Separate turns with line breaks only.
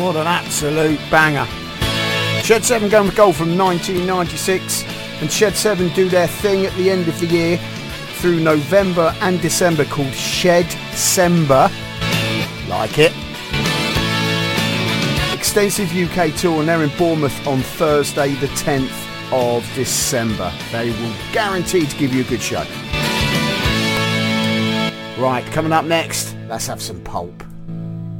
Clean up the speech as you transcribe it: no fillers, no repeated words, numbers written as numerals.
What an absolute banger. Shed 7 going with gold from 1996, and Shed 7 do their thing at the end of the year through November and December called Shed Sember. Like it. Extensive UK tour, and they're in Bournemouth on Thursday the 10th of December. They will guarantee to give you a good show. Right, coming up next, let's have some pulp.